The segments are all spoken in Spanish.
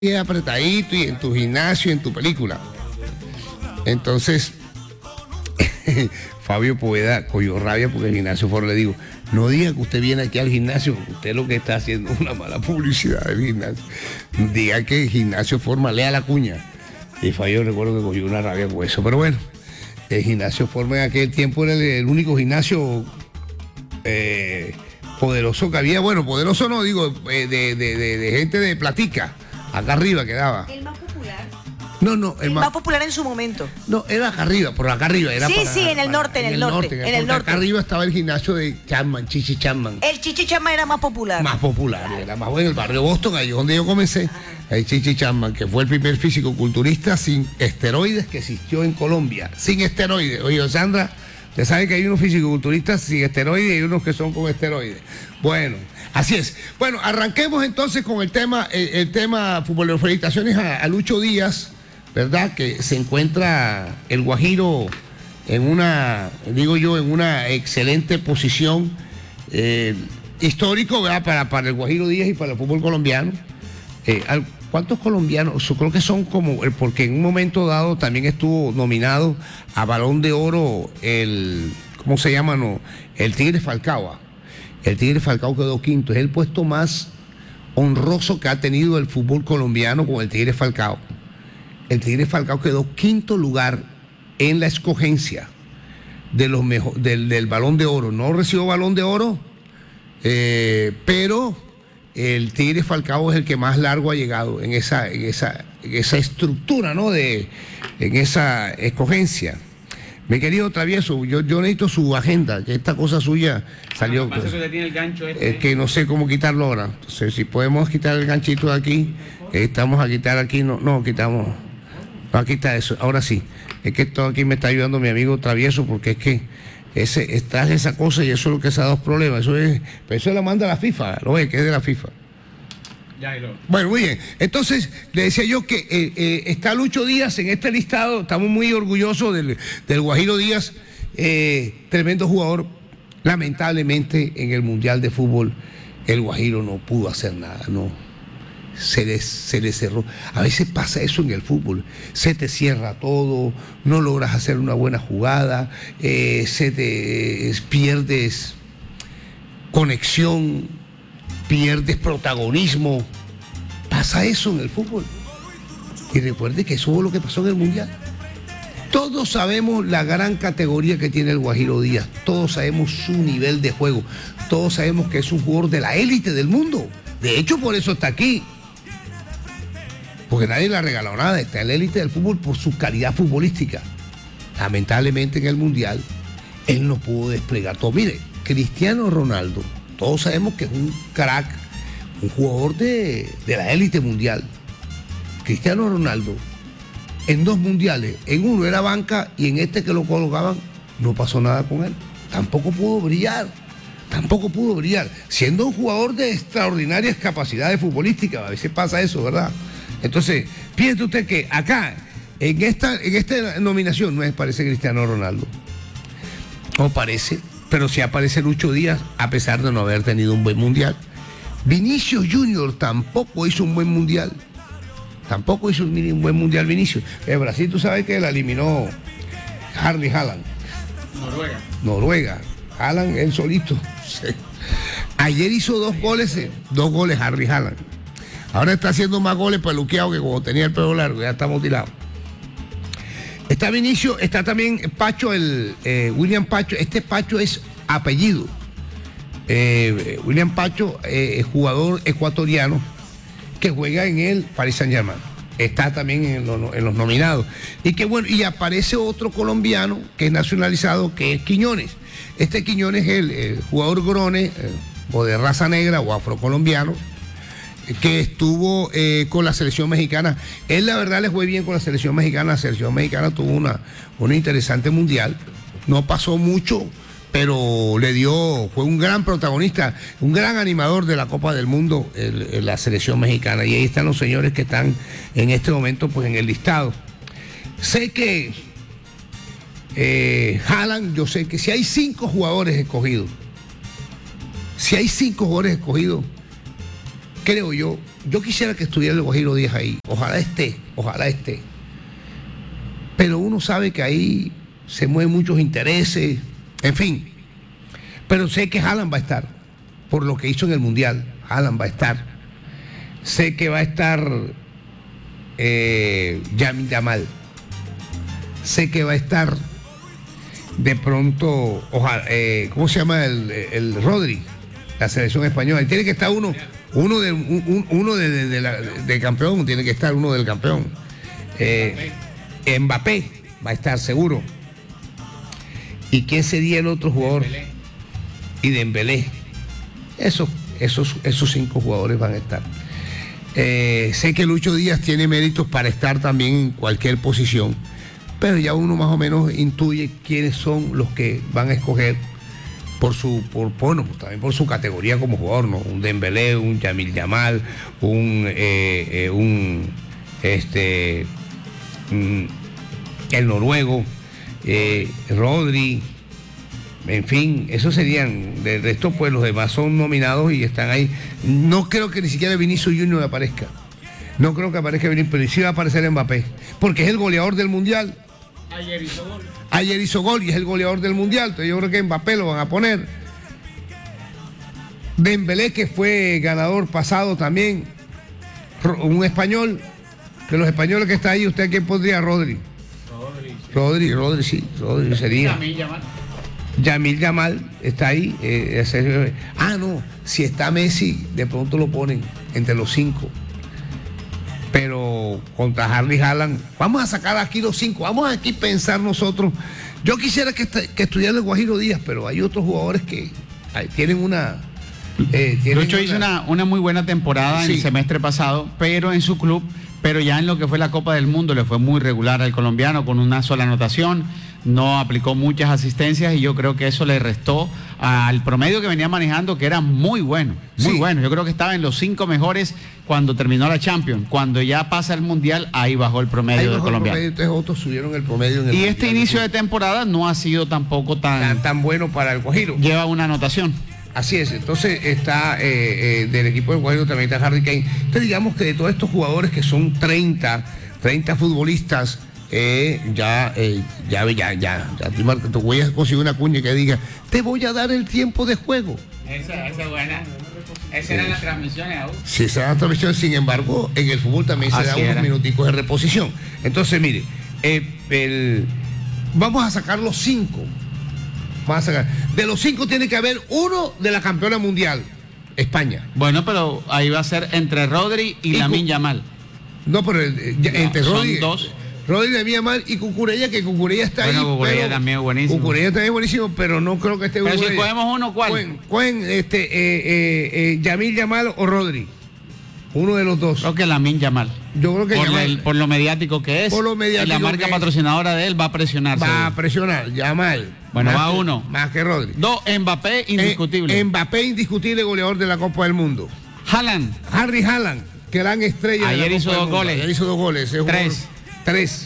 apretadito y en tu gimnasio, en tu película. Entonces, Fabio Poveda cogió rabia porque el gimnasio Ford le digo, no diga que usted viene aquí al gimnasio, usted lo que está haciendo es una mala publicidad del gimnasio. Diga que el gimnasio Forma, lea la cuña. Y Fabio recuerdo que cogió una rabia con eso. Pero bueno, el gimnasio Forma en aquel tiempo era el único gimnasio poderoso que había. Bueno, poderoso no, digo, de gente de platica. Acá arriba quedaba. El más popular. No, el más popular en su momento. No, era acá arriba, por acá arriba. Era sí, para, sí, en el norte, en el norte. Acá arriba estaba el gimnasio de Chapman, Chichi Chapman. El Chichi Chapman era más popular. Más popular, claro. Era más bueno. El barrio Boston, ahí donde yo comencé. El Chichi Chapman, que fue el primer físico-culturista sin esteroides que existió en Colombia. Sin esteroides. Oye, Sandra, usted sabe que hay unos físico-culturistas sin esteroides y unos que son con esteroides. Bueno, así es. Bueno, arranquemos entonces con el tema fútbol. Felicitaciones a Lucho Díaz, ¿verdad? Que se encuentra el Guajiro en una, digo yo, en una excelente posición histórico, ¿verdad? Para el Guajiro Díaz y para el fútbol colombiano. ¿Cuántos colombianos? Yo creo que son como, porque en un momento dado también estuvo nominado a Balón de Oro ¿cómo se llama? No, el Tigre Falcao. El Tigre Falcao quedó quinto. Es el puesto más honroso que ha tenido el fútbol colombiano con el Tigre Falcao. El Tigre Falcao quedó quinto lugar en la escogencia de los del Balón de Oro. No recibió Balón de Oro, pero el Tigre Falcao es el que más largo ha llegado en esa estructura, ¿no? En esa escogencia. Mi querido Travieso, yo necesito su agenda, que esta cosa suya salió. Pasa que tiene el gancho es que no sé cómo quitarlo ahora. Entonces, si podemos quitar el ganchito de aquí, estamos a quitar aquí, no quitamos. No, aquí está eso, ahora sí. Es que todo aquí me está ayudando mi amigo Travieso, porque es que está esa cosa y eso es lo que se da dos problemas. Pero eso la manda la FIFA, lo ve, que es de la FIFA. Bueno, muy bien. Entonces, le decía yo que está Lucho Díaz en este listado. Estamos muy orgullosos del Guajiro Díaz, tremendo jugador. Lamentablemente, en el Mundial de Fútbol, el Guajiro no pudo hacer nada, no. Se le cerró. A veces pasa eso en el fútbol. Se te cierra todo, no logras hacer una buena jugada, pierdes conexión, pierdes protagonismo. Pasa eso en el fútbol. Y recuerde que eso fue lo que pasó en el Mundial. Todos sabemos la gran categoría que tiene el Guajiro Díaz. Todos sabemos su nivel de juego. Todos sabemos que es un jugador de la élite del mundo. De hecho, por eso está aquí. Porque nadie le ha regalado nada. Está en la élite del fútbol por su calidad futbolística. Lamentablemente en el Mundial, él no pudo desplegar todo. Mire, Cristiano Ronaldo, todos sabemos que es un crack, un jugador de la élite mundial. Cristiano Ronaldo, en 2 mundiales, en uno era banca y en este que lo colocaban, no pasó nada con él. Tampoco pudo brillar, siendo un jugador de extraordinarias capacidades futbolísticas. A veces pasa eso, ¿verdad? Entonces, piense usted que acá, en esta nominación, no aparece Cristiano Ronaldo. No aparece, pero sí aparece Lucho Díaz, a pesar de no haber tenido un buen mundial. Vinicius Junior tampoco hizo un buen mundial. Tampoco hizo un buen mundial Vinicius. En Brasil, tú sabes que la eliminó Erling Haaland. Noruega. Haaland, él solito. Sí. Ayer hizo 2 goles Erling Haaland. Ahora está haciendo más goles peluqueado que cuando tenía el pelo largo, ya está mutilado. Está Vinicio, está también Pacho, William Pacho. Este Pacho es apellido. William Pacho es jugador ecuatoriano que juega en el Paris Saint-Germain. Está también en los nominados. Y que bueno, y aparece otro colombiano que es nacionalizado, que es Quiñones. Este Quiñones es el jugador grone, o de raza negra o afrocolombiano, que estuvo con la selección mexicana. Él la verdad le fue bien con la selección mexicana. La selección mexicana tuvo una interesante mundial. No pasó mucho, pero fue un gran protagonista, un gran animador de la Copa del Mundo, la selección mexicana. Y ahí están los señores que están en este momento pues en el listado. Sé que Haaland, yo sé que si hay 5 jugadores escogidos, creo yo quisiera que estuviera el Guajiro Díaz ahí, ojalá esté, pero uno sabe que ahí se mueven muchos intereses, en fin, pero sé que Haaland va a estar, por lo que hizo en el Mundial, Haaland va a estar, sé que va a estar Lamine Yamal, sé que va a estar de pronto, ojalá, ¿cómo se llama el Rodri? La selección española. Tiene que estar uno de campeón, tiene que estar uno del campeón. Mbappé va a estar seguro. ¿Y quién sería el otro jugador? Y Dembélé. Esos 5 jugadores van a estar. Sé que Lucho Díaz tiene méritos para estar también en cualquier posición, pero ya uno más o menos intuye quiénes son los que van a escoger también por su categoría como jugador, ¿no? Un Dembélé, un Lamine Yamal, el noruego, Rodri, en fin, esos serían. De resto, pues los demás son nominados y están ahí. No creo que ni siquiera Vinicius Junior aparezca. No creo que aparezca Vinicius, pero sí va a aparecer Mbappé, porque es el goleador del Mundial. Ayer hizo gol y es el goleador del Mundial, entonces yo creo que Mbappé lo van a poner. Dembélé, que fue ganador pasado también, un español, de los españoles que está ahí, ¿usted quién pondría? Rodri sería. Lamine Yamal está ahí. No, si está Messi, de pronto lo ponen entre los 5. Pero contra Harry Haaland, vamos a sacar aquí los 5, vamos aquí a pensar nosotros. Yo quisiera que estudiara el Guajiro Díaz, pero hay otros jugadores que tienen una... Lucho hizo una muy buena temporada en el semestre pasado, pero en su club, pero ya en lo que fue la Copa del Mundo le fue muy regular al colombiano, con una sola anotación, no aplicó muchas asistencias y yo creo que eso le restó al promedio que venía manejando, que era muy bueno, bueno. Yo creo que estaba en los 5 mejores cuando terminó la Champions. Cuando ya pasa el Mundial, ahí bajó el promedio del colombiano. Entonces otros subieron el promedio en el y este inicio de temporada no ha sido tampoco tan bueno para el Guajiro. Lleva una anotación. Así es, entonces está del equipo del Guajiro también está Harry Kane. Entonces digamos que de todos estos jugadores que son 30 futbolistas, ya tú voy a conseguir una cuña que diga, te voy a dar el tiempo de juego. Esa es buena. Esa era la transmisión, Sí, esa era la transmisión, sin embargo, en el fútbol también se da unos minuticos de reposición. Entonces, mire, vamos a sacar los 5. De los 5 tiene que haber uno de la campeona mundial, España. Bueno, pero ahí va a ser entre Rodri y Lamine Yamal. No, pero entre Rodri... Son 2. Rodri, Lamine Yamal y Cucurella, que Cucurella está ahí. Cucurella también es buenísimo. Cucurella también es buenísimo, pero no creo que esté... Pero si cogemos uno, ¿cuál? Lamine Yamal o Rodri. Uno de los dos. Creo que Lamine Yamal. Yo creo que por lo mediático que es. Por lo mediático. Y la marca patrocinadora de él va a presionar. Va a presionar, Yamal. Bueno, va uno. Más que Rodri. 2, Mbappé, indiscutible. Mbappé, indiscutible goleador de la Copa del Mundo. Haaland. Harry Haaland, gran estrella. Ayer hizo 2 goles. Ayer hizo 2 goles. 3.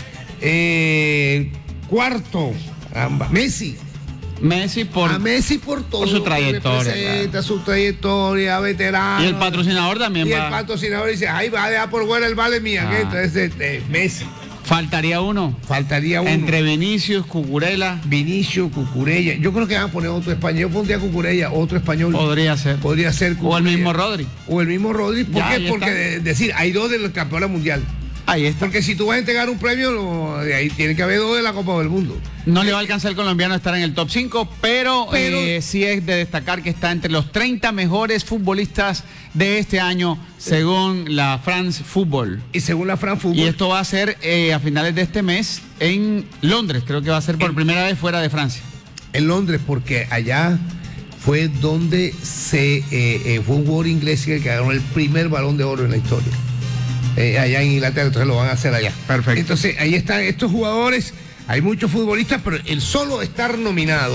Cuarto, Messi. Messi por todo, por su trayectoria. Representa su trayectoria, veterano. Y el patrocinador también va. Y el patrocinador dice, ahí va a dejar por fuera el vale mía. Entonces, Messi. Faltaría uno. Entre Vinicius, Cucurella. Yo creo que van a poner otro español. Yo pondría Cucurella, otro español. Podría ser Cucurella. O el mismo Rodri. ¿Por qué? Porque decir, hay 2 del campeón mundial. Ahí está. Porque si tú vas a entregar un premio, de ahí tiene que haber 2 de la Copa del Mundo. No le va a alcanzar al colombiano a estar en el top 5, pero sí es de destacar que está entre los 30 mejores futbolistas de este año, según la France Football. Y según la France Football. Y esto va a ser a finales de este mes en Londres, creo que va a ser por primera vez fuera de Francia. En Londres, porque allá fue donde fue un jugador inglés que ganó el primer Balón de Oro en la historia. Allá en Inglaterra, entonces lo van a hacer allá. Perfecto. Entonces ahí están estos jugadores, hay muchos futbolistas, pero el solo estar nominado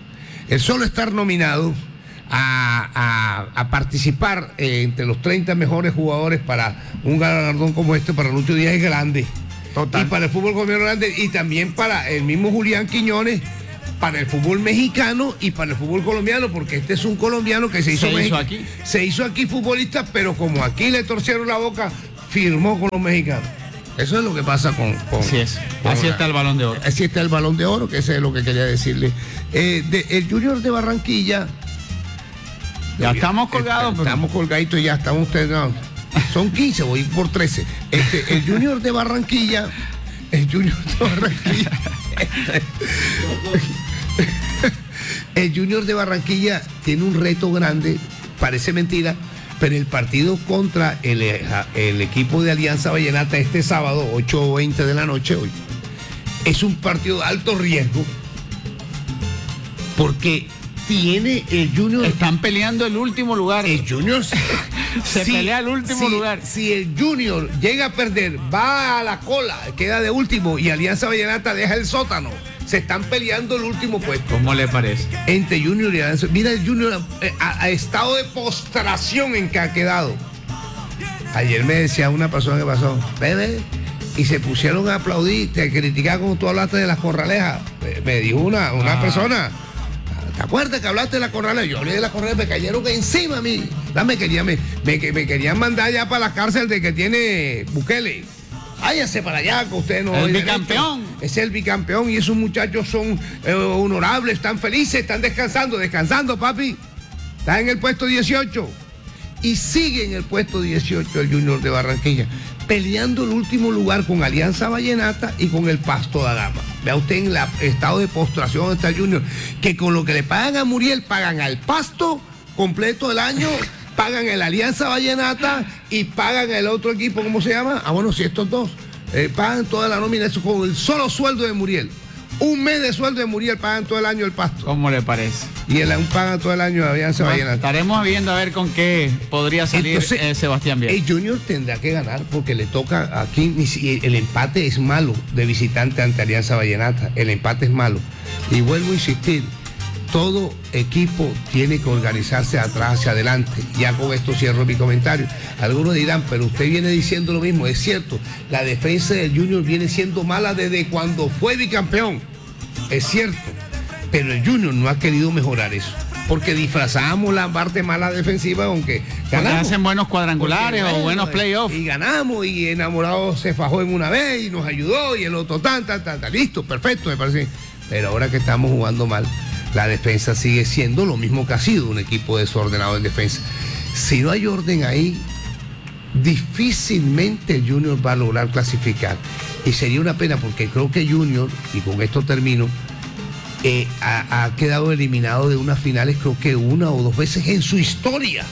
a participar entre los 30 mejores jugadores para un galardón como este, para Lucho Díaz es grande. Total. Y para el fútbol colombiano grande, y también para el mismo Julián Quiñones, para el fútbol mexicano y para el fútbol colombiano, porque este es un colombiano que se hizo aquí. Se hizo aquí futbolista, pero como aquí le torcieron la boca, firmó con los mexicanos. Eso es lo que pasa con así es. Así está el Balón de Oro. Así está el Balón de Oro, que ese es lo que quería decirle. El Junior de Barranquilla. Ya estamos colgados. Estamos colgaditos ya, estamos ustedes. No, son 15, voy por 13. El Junior de Barranquilla. El Junior de Barranquilla tiene un reto grande, parece mentira, pero el partido contra el equipo de Alianza Vallenata este sábado, 8:20 de la noche, hoy, es un partido de alto riesgo, porque tiene el Junior... Están peleando el último lugar. El Junior... Se pelea el último lugar. Si el Junior llega a perder, va a la cola, queda de último y Alianza Vallenata deja el sótano. Se están peleando el último puesto. ¿Cómo le parece? Entre Junior y Alianza. Mira el Junior a estado de postración en que ha quedado. Ayer me decía una persona que pasó, bebé, y se pusieron a aplaudir, te criticar como tú hablaste de las corralejas. Me dijo una persona. ¿Te acuerdas que hablaste de la corraleja? Yo hablé de la corraleja, me cayeron encima a mí. Me querían mandar ya para la cárcel de que tiene Bukele. Váyase para allá, que usted no... El bicampeón. Es el bicampeón y esos muchachos son honorables, están felices, están descansando, papi. Está en el puesto 18. Y sigue en el puesto 18 el Junior de Barranquilla, peleando el último lugar con Alianza Vallenata y con el Pasto da Gama. Vea usted en el estado de postración donde está el Junior, que con lo que le pagan a Muriel, pagan al Pasto completo del año, pagan el Alianza Vallenata y pagan el otro equipo, ¿cómo se llama? Bueno, si estos dos pagan toda la nómina, eso con el solo sueldo de Muriel. Un mes de sueldo de Muriel pagan todo el año el Pasto. ¿Cómo le parece? Y pagan todo el año de Alianza Vallenata. Estaremos viendo a ver con qué podría salir. Entonces, Sebastián Viera. El Junior tendrá que ganar porque le toca aquí. El empate es malo de visitante ante Alianza Vallenata. El empate es malo. Y vuelvo a insistir, todo equipo tiene que organizarse atrás hacia adelante. Ya con esto cierro mi comentario. Algunos dirán, pero usted viene diciendo lo mismo. Es cierto, la defensa del Junior viene siendo mala desde cuando fue bicampeón. Es cierto, pero el Junior no ha querido mejorar eso. Porque disfrazamos la parte mala defensiva, aunque ganamos. Porque hacen buenos cuadrangulares o buenos playoffs. Y ganamos, y Enamorado se fajó en una vez y nos ayudó, y el otro listo, perfecto, me parece. Pero ahora que estamos jugando mal, la defensa sigue siendo lo mismo que ha sido, un equipo desordenado en defensa. Si no hay orden ahí, difícilmente el Junior va a lograr clasificar. Y sería una pena porque creo que Junior, y con esto termino, ha quedado eliminado de unas finales creo que 1 o 2 veces en su historia.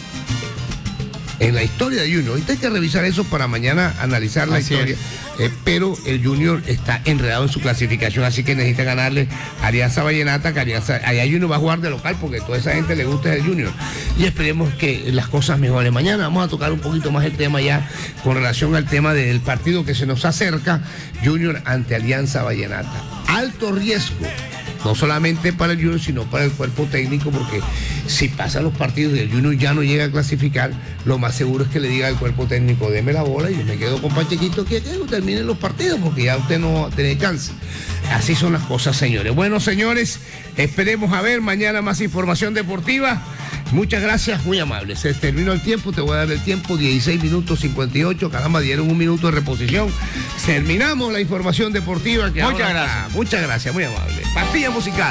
En la historia de Junior. Ahorita hay que revisar eso para mañana analizar la historia. Pero el Junior está enredado en su clasificación, así que necesita ganarle a Alianza Vallenata, que allá Junior va a jugar de local porque toda esa gente le gusta el Junior. Y esperemos que las cosas mejoren. Mañana vamos a tocar un poquito más el tema ya con relación al tema del partido que se nos acerca, Junior ante Alianza Vallenata. Alto riesgo, no solamente para el Junior, sino para el cuerpo técnico, porque si pasan los partidos y el Junior ya no llega a clasificar, lo más seguro es que le diga al cuerpo técnico, deme la bola y yo me quedo con Pachequito que terminen los partidos, porque ya usted no va a tener chance. Así son las cosas, señores. Bueno, señores, esperemos a ver mañana más información deportiva. Muchas gracias, muy amables. Se terminó el tiempo, te voy a dar el tiempo, 16 minutos 58, caramba, dieron 1 minuto de reposición. Terminamos la información deportiva. Muchas gracias. Muchas gracias, muy amable. Pastilla musical.